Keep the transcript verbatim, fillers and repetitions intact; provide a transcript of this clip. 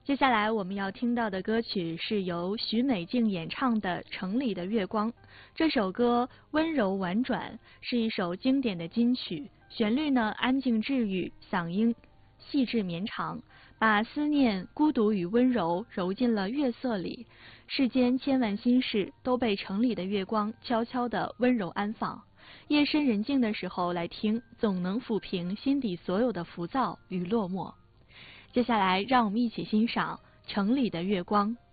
接下来我们要听到的歌曲是由许美静演唱的《城里的月光》。这首歌温柔婉转，是一首经典的金曲，旋律呢安静治愈，嗓音细致绵长，把思念、孤独与温柔揉进了月色里。世间千万心事都被城里的月光悄悄地温柔安放。夜深人静的时候来听，总能抚平心底所有的浮躁与落寞。接下来，让我们一起欣赏《城里的月光》。